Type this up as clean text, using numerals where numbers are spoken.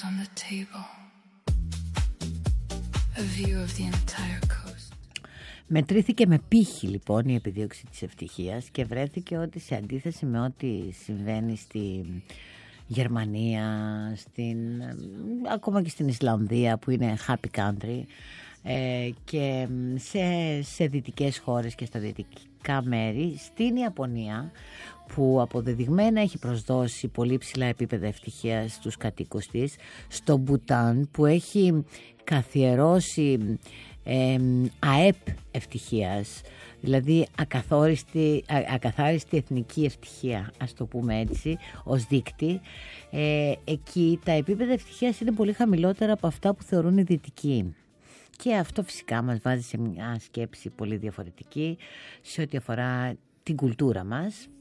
on the table. A view of the entire coast. Μετρήθηκε με πύχη λοιπόν η επιδίωξη της ευτυχίας και βρέθηκε ότι σε αντίθεση με ό,τι συμβαίνει στη Γερμανία, ακόμα και στην Ισλανδία που είναι happy country, και σε δυτικές χώρες και στα δυτικά μέρη, στην Ιαπωνία που αποδεδειγμένα έχει προσδώσει πολύ ψηλά επίπεδα ευτυχίας στους κατοίκους της, στο Μπουτάν που έχει καθιερώσει ΑΕΠ ευτυχίας, δηλαδή ακαθάριστη εθνική ευτυχία, ας το πούμε έτσι, ως δείκτη, εκεί τα επίπεδα ευτυχίας είναι πολύ χαμηλότερα από αυτά που θεωρούν οι δυτικοί. Και αυτό φυσικά μας βάζει σε μια σκέψη πολύ διαφορετική σε ό,τι αφορά την κουλτούρα μας,